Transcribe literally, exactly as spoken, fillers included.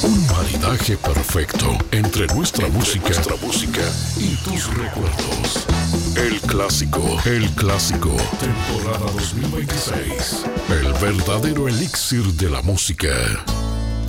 Un maridaje perfecto entre nuestra música, nuestra música y tus recuerdos. El clásico, el clásico, temporada dos mil veintiséis. El verdadero elixir de la música.